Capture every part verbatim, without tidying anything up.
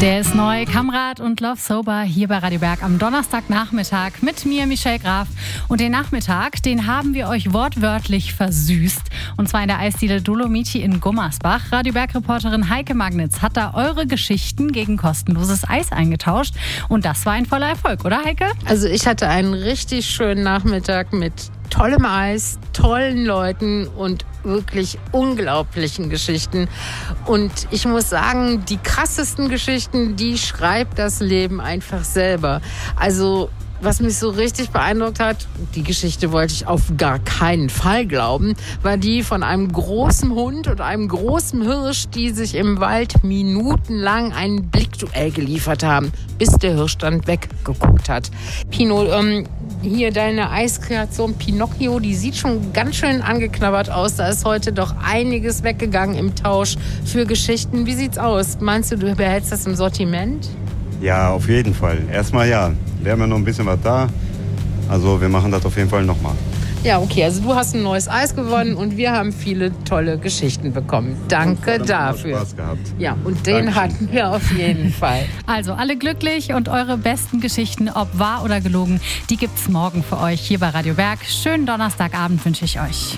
Der ist neu, Kamrat und Love Sober hier bei Radio Berg am Donnerstagnachmittag mit mir, Michelle Graf. Und den Nachmittag, den haben wir euch wortwörtlich versüßt. Und zwar in der Eisdiele Dolomiti in Gummersbach. Radio Berg-Reporterin Heike Magnitz hat da eure Geschichten gegen kostenloses Eis eingetauscht. Und das war ein voller Erfolg, oder Heike? Also ich hatte einen richtig schönen Nachmittag mit tollem Eis, tollen Leuten und wirklich unglaublichen Geschichten. Und ich muss sagen, die krassesten Geschichten, die schreibt das Leben einfach selber. Also was mich so richtig beeindruckt hat, die Geschichte wollte ich auf gar keinen Fall glauben, war die von einem großen Hund und einem großen Hirsch, die sich im Wald minutenlang ein Blickduell geliefert haben, bis der Hirsch dann weggeguckt hat. Pino, ähm, hier deine Eiskreation Pinocchio, die sieht schon ganz schön angeknabbert aus. Da ist heute doch einiges weggegangen im Tausch für Geschichten. Wie sieht's aus? Meinst du, du behältst das im Sortiment? Ja, auf jeden Fall. Erstmal ja. Wir haben ja noch ein bisschen was da. Also wir machen das auf jeden Fall nochmal. Ja, okay. Also du hast ein neues Eis gewonnen und wir haben viele tolle Geschichten bekommen. Danke und dafür. Spaß gehabt. Ja, und den Dankeschön. hatten wir auf jeden Fall. Also alle glücklich und eure besten Geschichten, ob wahr oder gelogen, die gibt's morgen für euch hier bei Radio Berg. Schönen Donnerstagabend wünsche ich euch.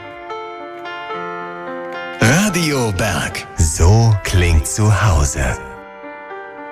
Radio Berg. So klingt zu Hause.